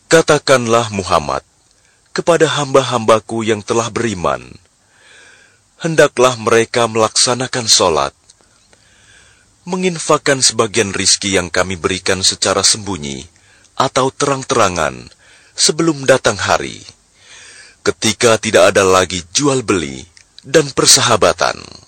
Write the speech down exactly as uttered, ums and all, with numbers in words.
Katakanlah Muhammad kepada hamba-hambaku yang telah beriman, hendaklah mereka melaksanakan sholat, menginfakkan sebagian rizki yang kami berikan secara sembunyi atau terang-terangan sebelum datang hari, ketika tidak ada lagi jual beli dan persahabatan.